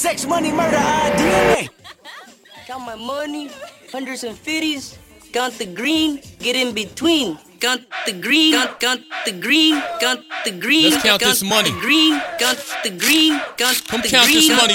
sex, money, murder, DNA. Count my money, hundreds and fifties. Count the green, get in between. Count the green, count the green, count the green. Let's count this money. Green, count the green, count Come the count green. this money.